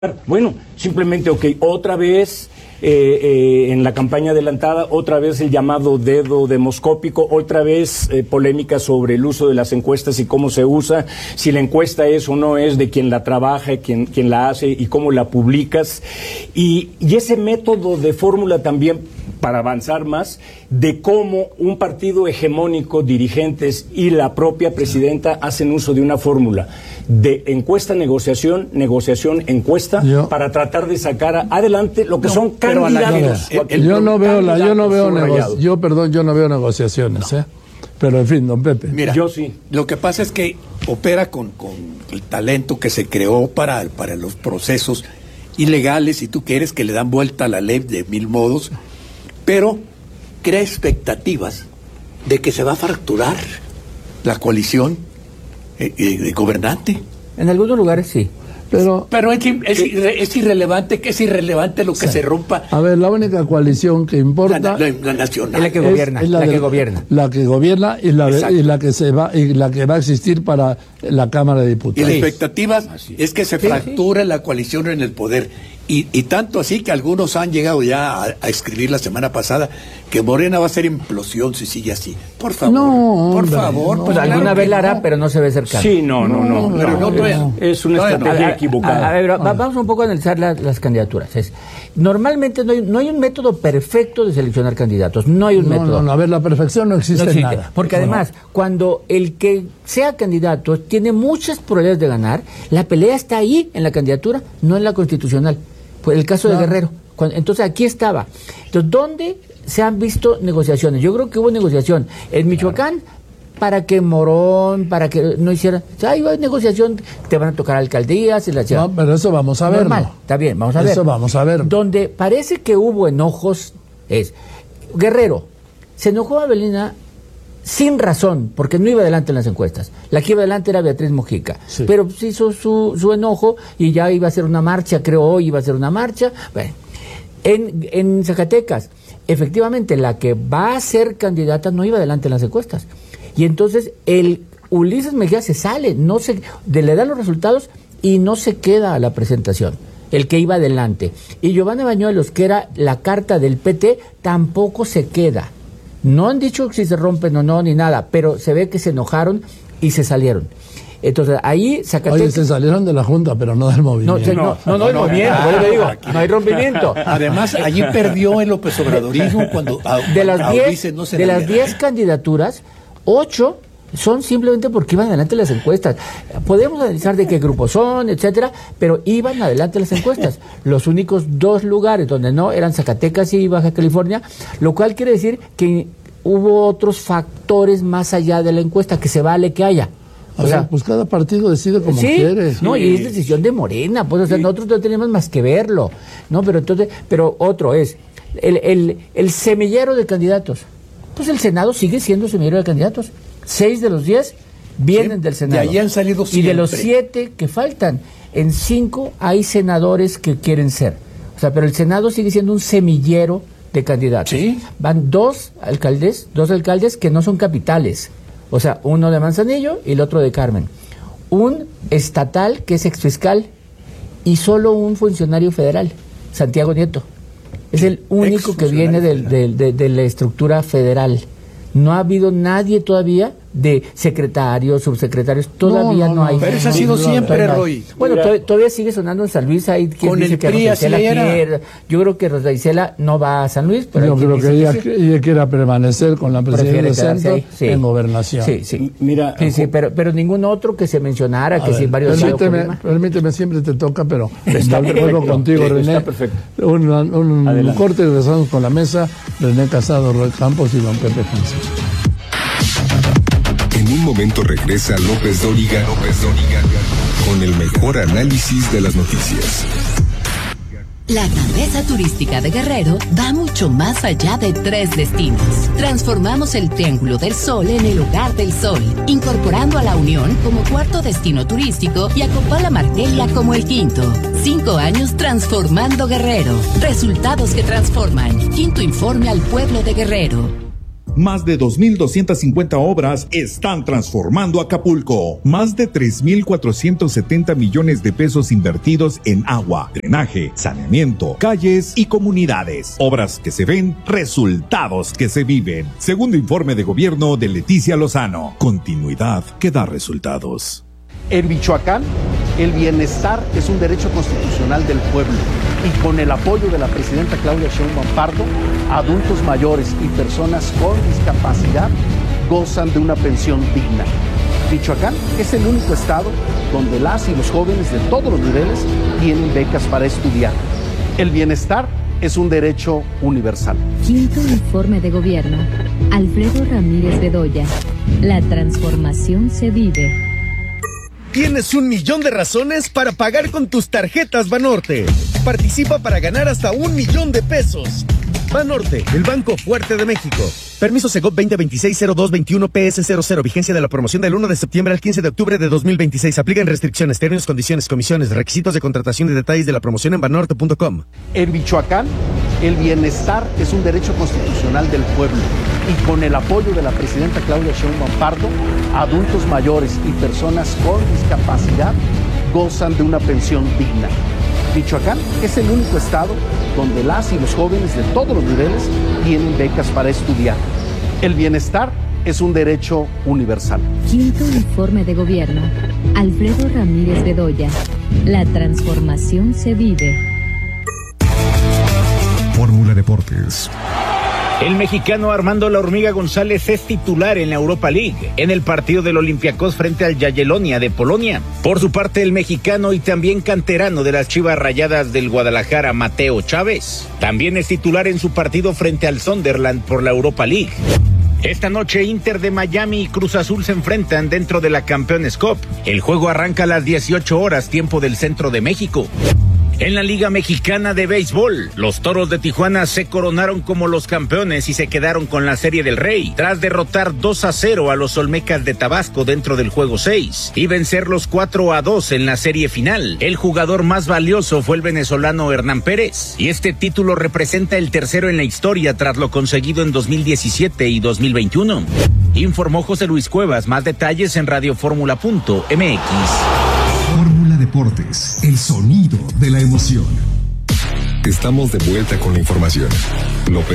Bueno, simplemente, otra vez en la campaña adelantada, otra vez el llamado dedo demoscópico, otra vez polémica sobre el uso de las encuestas y cómo se usa, si la encuesta es o no es de quien la trabaja, quien la hace y cómo la publicas. Y ese método de fórmula también, para avanzar más, de cómo un partido hegemónico, dirigentes y la propia presidenta hacen uso de una fórmula de encuesta, negociación, encuesta, para tratar de sacar adelante lo que son candidatos. Yo no veo negociaciones, pero en fin, don Pepe. Mira, yo sí. Lo que pasa es que opera con el talento que se creó para los procesos ilegales, si tú quieres, que le dan vuelta a la ley de mil modos, pero crea expectativas de que se va a fracturar la coalición gobernante. En algunos lugares sí. Pero es irrelevante, es irrelevante lo que se rompa. A ver, la única coalición que importa la nacional. Es la que gobierna, la que gobierna y la que va a existir para la Cámara de Diputados. Y la expectativa es que se fracture la coalición en el poder. Y tanto así que algunos han llegado ya a escribir la semana pasada que Morena va a ser implosión si sigue así. Por favor, por favor. Pues alguna vez la hará, pero no se ve cercano. Sí, no. Es una estrategia equivocada. A ver, vamos un poco a analizar las candidaturas. Normalmente no hay un método perfecto de seleccionar candidatos. No hay un método. A ver, la perfección no existe nada. Porque además, cuando el que sea candidato tiene muchas probabilidades de ganar, la pelea está ahí en la candidatura, no en la constitucional. Pues el caso de Guerrero. Entonces aquí estaba. Entonces, ¿dónde se han visto negociaciones? Yo creo que hubo negociación en Michoacán para que Morón, para que no hiciera... O sea, hay negociación, te van a tocar alcaldías y la ciudad. No, pero eso vamos a ver. Normal, está bien, vamos a ver. Eso vamos a ver. Donde parece que hubo enojos es Guerrero. Se enojó a Avelina sin razón, porque no iba adelante en las encuestas. La que iba adelante era Beatriz Mujica. Sí. Pero pues hizo su enojo y ya iba a hacer una marcha, creo hoy iba a hacer una marcha. Bueno, en Zacatecas, efectivamente, la que va a ser candidata no iba adelante en las encuestas. Y entonces el Ulises Mejía se sale, le dan los resultados y no se queda a la presentación, el que iba adelante. Y Giovanni Bañuelos, que era la carta del PT, tampoco se queda. No han dicho si se rompen o no, ni nada, pero se ve que se enojaron y se salieron. Entonces, ahí Zacatecas... Oye, se salieron de la Junta, pero no del movimiento. No hay movimiento, por le digo, no hay rompimiento. Además, allí perdió el López Obradorismo cuando de las 10 candidaturas, 8 son simplemente porque iban adelante las encuestas. Podemos analizar de qué grupos son, etcétera, pero iban adelante las encuestas. Los únicos 2 lugares donde no eran Zacatecas y Baja California, lo cual quiere decir que hubo otros factores más allá de la encuesta, que se vale que haya. O sea, pues cada partido decide como quiere. No, y es decisión de Morena, pues, o sea, nosotros no tenemos más que verlo. No, pero otro es el semillero de candidatos. Pues el Senado sigue siendo semillero de candidatos. 6 de los 10 vienen del Senado. De ahí han salido siempre. Y de los 7 que faltan, en 5 hay senadores que quieren ser. O sea, pero el Senado sigue siendo un semillero de candidatos. ¿Sí? Van 2 alcaldes que no son capitales. O sea, uno de Manzanillo y el otro de Carmen. Un estatal que es exfiscal y solo un funcionario federal, Santiago Nieto. Es el único que viene de la estructura federal. No ha habido nadie todavía de secretarios, subsecretarios, todavía no hay. Pero eso ha sido siempre, Roy. Bueno, todavía sigue sonando en San Luis. Hay quien dice que Rosa Isela quiere. Yo creo que Rosa Isela no va a San Luis. Pero yo creo que ella quiera permanecer con la presidencia del centro en gobernación. Sí. Mira, pero ningún otro que se mencionara, que si varios... Permíteme, siempre te toca, pero vuelvo contigo, René. Está perfecto. Un corte y regresamos con la mesa. René Casado, Roy Campos y don Pepe Francisco. En un momento regresa López Dóriga con el mejor análisis de las noticias. La cabeza turística de Guerrero va mucho más allá de 3 destinos. Transformamos el Triángulo del Sol en el Hogar del Sol, incorporando a La Unión como 4º destino turístico y a Copala Martelia como el 5º. 5 años transformando Guerrero. Resultados que transforman. 5º informe al pueblo de Guerrero. Más de 2,250 obras están transformando Acapulco. Más de 3,470 millones de pesos invertidos en agua, drenaje, saneamiento, calles y comunidades. Obras que se ven, resultados que se viven. Segundo informe de gobierno de Leticia Lozano. Continuidad que da resultados. En Michoacán, el bienestar es un derecho constitucional del pueblo y con el apoyo de la presidenta Claudia Sheinbaum Pardo, adultos mayores y personas con discapacidad gozan de una pensión digna. Michoacán es el único estado donde las y los jóvenes de todos los niveles tienen becas para estudiar. El bienestar es un derecho universal. Quinto informe de gobierno. Alfredo Ramírez Bedoya. La transformación se vive. Tienes 1,000,000 de razones para pagar con tus tarjetas Banorte. Participa para ganar hasta 1,000,000 de pesos. Banorte, el banco fuerte de México. Permiso Segov 2026-0221 PS00. Vigencia de la promoción del 1 de septiembre al 15 de octubre de 2026. Aplican restricciones, términos, condiciones, comisiones, requisitos de contratación y detalles de la promoción en banorte.com. En Michoacán, el bienestar es un derecho constitucional del pueblo y con el apoyo de la presidenta Claudia Sheinbaum Pardo, adultos mayores y personas con discapacidad gozan de una pensión digna. Michoacán es el único estado donde las y los jóvenes de todos los niveles tienen becas para estudiar. El bienestar es un derecho universal. Quinto informe de gobierno. Alfredo Ramírez Bedoya. La transformación se vive. Fórmula Deportes. El mexicano Armando La Hormiga González es titular en la Europa League, en el partido del Olympiacos frente al Jagiellonia de Polonia. Por su parte, el mexicano y también canterano de las Chivas Rayadas del Guadalajara, Mateo Chávez, también es titular en su partido frente al Sunderland por la Europa League. Esta noche Inter de Miami y Cruz Azul se enfrentan dentro de la Campeones Cup. El juego arranca a las 18 horas, tiempo del centro de México. En la Liga Mexicana de Béisbol, los Toros de Tijuana se coronaron como los campeones y se quedaron con la Serie del Rey, tras derrotar 2-0 a los Olmecas de Tabasco dentro del juego 6 y vencerlos 4-2 en la serie final. El jugador más valioso fue el venezolano Hernán Pérez, y este título representa el tercero en la historia tras lo conseguido en 2017 y 2021. Informó José Luis Cuevas. Más detalles en radioformula.mx. Fórmula Deportes, el sonido de la emoción. Estamos de vuelta con la información.